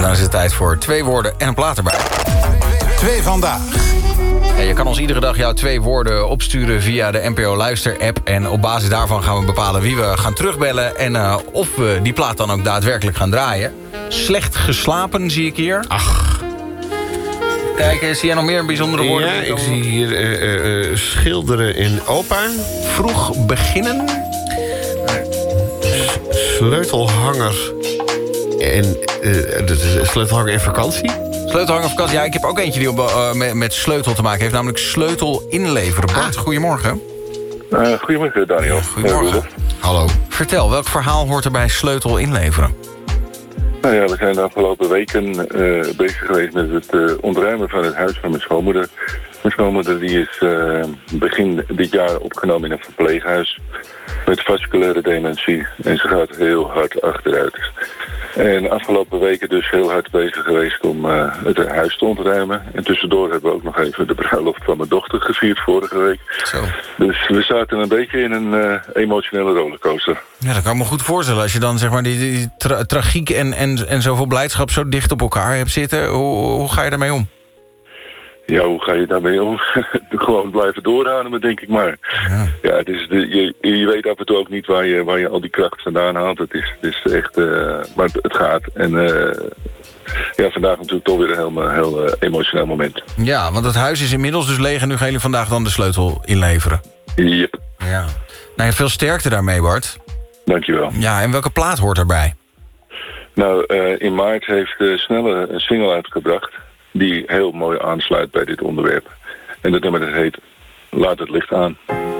dan is het tijd voor 2 woorden en een plaat erbij. 2 vandaag. En je kan ons iedere dag jouw 2 woorden opsturen via de NPO Luister-app. En op basis daarvan gaan we bepalen wie we gaan terugbellen. En of we die plaat dan ook daadwerkelijk gaan draaien. Slecht geslapen zie ik hier. Ach. Kijk, zie jij nog meer bijzondere woorden? Ja, ik zie hier schilderen in opa. Vroeg beginnen. Sleutelhanger. En sleutelhanger in vakantie. Sleutelhanger vakantie. Ja, ik heb ook eentje die met sleutel te maken heeft. Namelijk sleutel inleveren. Bart, goedemorgen. Goedemorgen, Daniel. Goedemorgen. Hallo. Vertel, welk verhaal hoort er bij sleutel inleveren? Nou ja, we zijn de afgelopen weken bezig geweest met het ontruimen van het huis van mijn schoonmoeder. Mijn schoonmoeder die is begin dit jaar opgenomen in een verpleeghuis met vasculaire dementie. En ze gaat heel hard achteruit. En afgelopen weken dus heel hard bezig geweest om het huis te ontruimen. En tussendoor hebben we ook nog even de bruiloft van mijn dochter gevierd vorige week. Zo. Dus we zaten een beetje in een emotionele rollercoaster. Ja, dat kan ik me goed voorstellen. Als je dan zeg maar die tragiek en zoveel blijdschap zo dicht op elkaar hebt zitten. Hoe ga je daarmee om? Ja, hoe ga je daarmee om? Gewoon blijven doorademen, denk ik maar. Ja, het is je weet af en toe ook niet waar je al die kracht vandaan haalt. Het is echt... maar het gaat. En ja, vandaag natuurlijk toch weer een heel emotioneel moment. Ja, want het huis is inmiddels dus leeg en nu gaan jullie vandaag dan de sleutel inleveren. Yep. Ja. Nou, veel sterkte daarmee, Bart. Dankjewel. Ja, en welke plaat hoort erbij? Nou, in maart heeft Snelle een single uitgebracht die heel mooi aansluit bij dit onderwerp. En dat nummer dat heet Laat het licht aan.